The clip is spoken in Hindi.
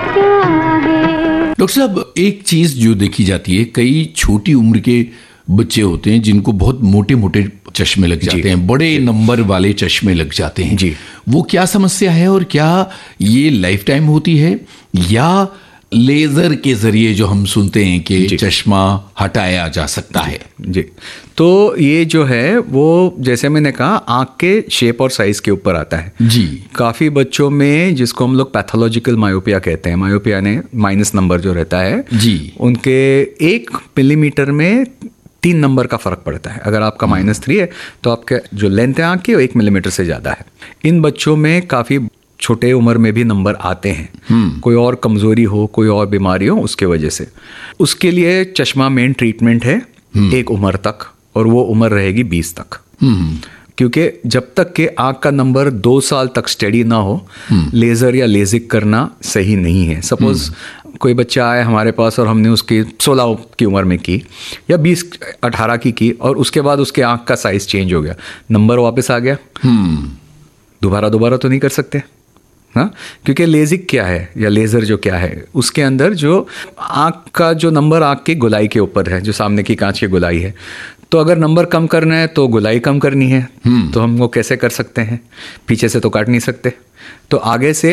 क्या है। डॉक्टर साहब, एक चीज जो देखी जाती है, कई छोटी उम्र के बच्चे होते हैं जिनको बहुत मोटे मोटे चश्मे लग जाते हैं, बड़े नंबर वाले चश्मे लग जाते हैं जी। वो क्या समस्या है और क्या ये लाइफ टाइम होती है या लेजर के जरिए जो हम सुनते हैं कि चश्मा हटाया जा सकता है? जी, तो ये जो है वो जैसे मैंने कहा आँख के शेप और साइज के ऊपर आता है जी। काफ़ी बच्चों में जिसको हम लोग पैथोलॉजिकल मायोपिया कहते हैं, मायोपिया ने माइनस नंबर जो रहता है जी, उनके 1 मिलीमीटर में 3 नंबर का फर्क पड़ता है। अगर आपका -3 है तो आपके जो लेंथ है आँख की वो 1 मिलीमीटर से ज़्यादा है। इन बच्चों में काफ़ी छोटे उम्र में भी नंबर आते हैं, कोई और कमज़ोरी हो, कोई और बीमारी हो, उसके वजह से। उसके लिए चश्मा मेन ट्रीटमेंट है एक उम्र तक, और वो उम्र रहेगी 20 तक। क्योंकि जब तक के आँख का नंबर 2 साल तक स्टेडी ना हो, लेज़र या लेजिक करना सही नहीं है। सपोज कोई बच्चा आए हमारे पास और हमने उसकी 16 की उम्र में की या 20-18 की और उसके बाद उसके आँख का साइज़ चेंज हो गया, नंबर वापस आ गया, दोबारा तो नहीं कर सकते। हाँ, क्योंकि लेजिक क्या है या लेज़र जो क्या है, उसके अंदर जो आँख का जो नंबर आँख की गोलाई के ऊपर है, जो सामने की कांच की गोलाई है, तो अगर नंबर कम करना है तो गोलाई कम करनी है, तो हम वो कैसे कर सकते हैं? पीछे से तो काट नहीं सकते, तो आगे से